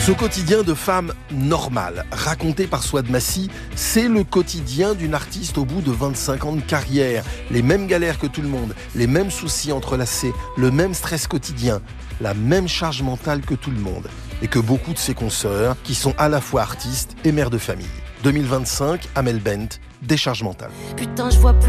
Ce quotidien de femme normale, raconté par Souad Massi, c'est le quotidien d'une artiste au bout de 25 ans de carrière. Les mêmes galères que tout le monde, les mêmes soucis entrelacés, le même stress quotidien, la même charge mentale que tout le monde. Et que beaucoup de ses consoeurs, qui sont à la fois artistes et mères de famille. 2025, Amel Bent, décharge mentale. Putain, je vois plus